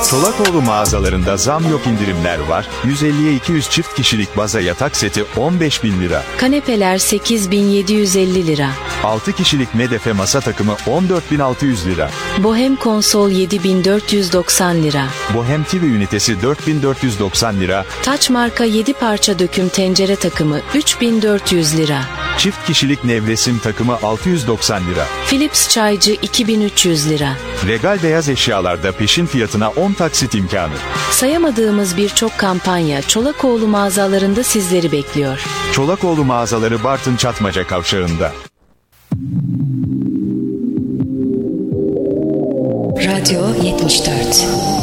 Çolakoğlu mağazalarında zam yok, indirimler var. 150'ye 200 çift kişilik baza yatak seti 15.000 lira. Kanepeler 8.750 lira. 6 kişilik medefe masa takımı 14.600 lira. Bohem konsol 7.490 lira. Bohem TV ünitesi 4.490 lira. Taç marka 7 parça döküm tencere takımı 3.400 lira. Çift kişilik nevresim takımı 690 lira. Philips çaycı 2.300 lira. Regal beyaz eşyalarda peşin fiyatına 10 taksit imkanı. Sayamadığımız birçok kampanya Çolakoğlu mağazalarında sizleri bekliyor. Çolakoğlu mağazaları Bartın Çatmaca Kavşağı'nda. Radyo 74.